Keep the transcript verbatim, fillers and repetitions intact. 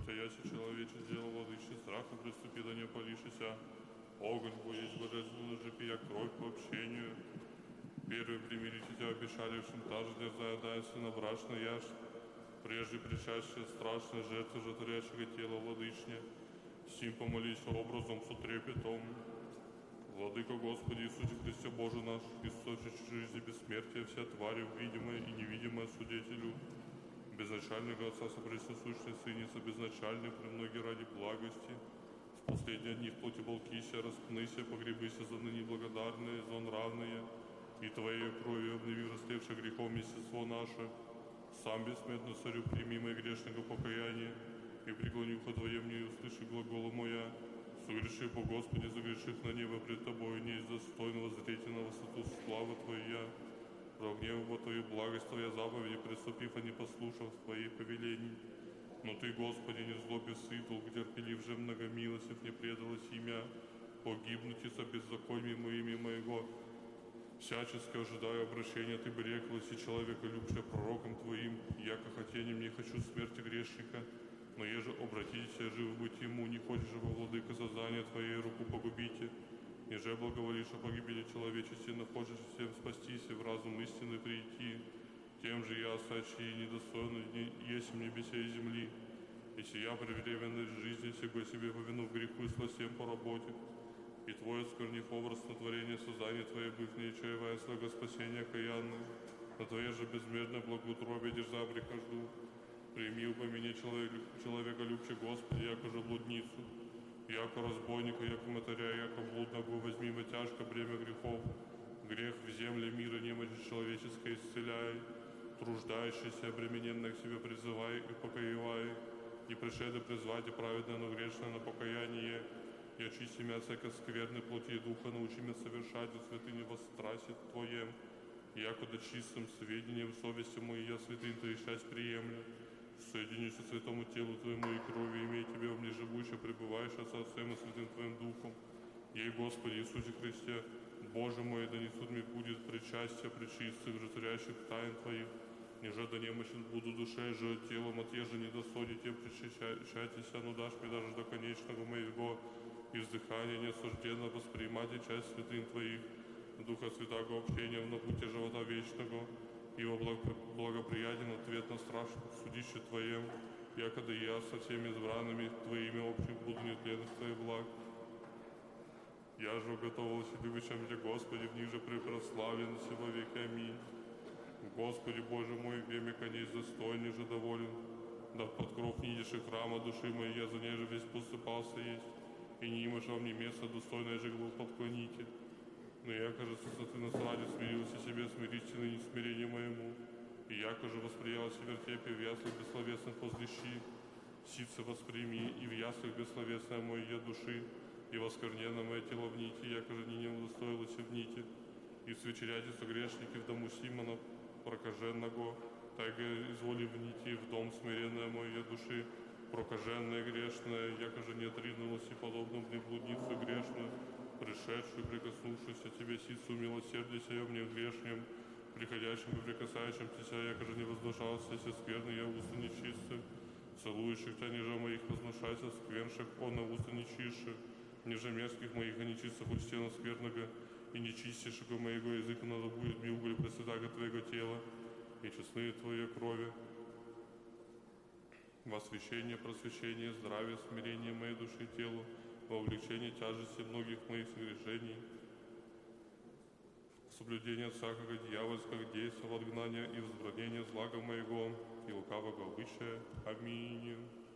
Протаяся человече сделал владыще, страху приступи, да не полишися. Огонь будет божественный же пия кровь по общению. Первый примирите тебя обещалившим, та же дерзая дай сына брачно яж. Прежде причащие страшной жертвы же творящего тела владычне. Сим помолись образом с утрепетом. Владыка Господи Иисусе Христе Боже наш, источник жизни бессмертия, вся твари, видимое и невидимое свидетелю. Безначального Отца соприсутствующей Сыница, безначальный, премноги ради благости. В последние дни в плоти волкися, распнися, погребыся за ныне благодарные, зон равные. И Твоей кровью обнови растлевшее грехом естество наше. Сам бессмертный царю прими мое грешного покаяние. И преклони ухо Твое мне и услыши глагола моя. Согреши по Господи, загрешив на небо пред Тобою, не из достойного зрите на высоту славы Твоя. Прогнев по Твою благость Твоя заповеди, приступив, а не послушав Твоей повелений. Но Ты, Господи, не злобе сытул, терпелив же многомилостив, не предалось имя, погибнуть из-за беззакония моими моего. Всячески ожидаю обращения, Ты бреклась и человека любшая пророком Твоим, яко хотением не хочу смерти грешника, но еже обратитесь, живы быть ему, не хочешь же во владыка создания Твоей руку погубите, неже благоволишь о погибели человечести, но хочешь всем спастись и в разум истины прийти, тем же я, сачи недостойный, есть в небесе и земли, и сия при временной жизни сего себе по вину в греху и сласем по работе, и Твой, осквернив образ сотворения создания Твоей, быв не чаевая своего спасения каянное, на Твое же безмерное благоутробие дерза прихожу. Прими упомяни человека, человека любче Господи, яко же блудницу, яко разбойника, яко мотаря, яко блудного, возьми во тяжко бремя грехов, грех в земле мира, немощь человеческой исцеляй, труждающийся, обремененных к себе призывай и покоевай, и пришеды призвать и праведное, но грешное на покаяние, и очисти меня от всякой скверной плоти и духа, научи меня совершать в святыне во страсти Твоем, якуда чистым сведением совести моей я святынь Твоих часть приемлю. Соединюсь со святому телу Твоему и крови, имей Тебя в мне живуще, пребываешь от Отцем и Святым Твоим Духом. Ей, Господи Иисусе Христе, Боже мой, да несут мне будет причастие пречистых, же творящих тайн Твоих, ниже да немощен буду душой же, телом от еже не досудите, причащайтеся, но дашь мне даже до конечного моего издыхания неосужденно воспринимать и часть святынь Твоих, Духа Святаго общения в науке живота вечного, и во благоприятен ответ на страшном судище Твоем, якогда я со всеми избранными Твоими общих буду нетленных Твоих благ. Я же уготовился любящим Тебя, Господи, в них же препрославлен во веки. Аминь. Господи, Боже мой, время конец достойный же доволен, да под кров нидиши храма души моей, я за ней же весь посыпался есть, и не имашал мне место достойное же был подклоните. Но я, кажется, что Ты насради смирился себе смирительно не смирение моему, и яко же восприял себе вертепе в яслях бессловесных возлещи, ситце восприми, и в яслях бессловесная моя души, и воскверненно мое тело в нити, яко же не удостоилось и в нити, и свечерятися грешники в дому Симона прокаженного, так и изволи в нити в дом смиренная моя души, прокаженная грешная, яко же не отринулась и подобно мне блудницу грешную, пришедшую, прикоснувшуюся Тебе ситцу милосердия я мне грешнем, приходящим и прикасающим Тебя, яко же не воздушался, если скверный я уста нечистых, целующих Тебя, ниже моих вознушайся, сквернших он на уста нечистых, ниже мерзких моих и нечистых устена скверного, и нечистейшего моего языка надо будет мне уголь пресвятаго Твоего тела, и честные Твоей крови. Во освящение, просвещение, здравие, смирение моей души и телу, во увлечение тяжести многих моих согрешений, соблюдение всякого дьявольского действия, отгнания и возбранения злага моего и лукавого обычая. Аминь.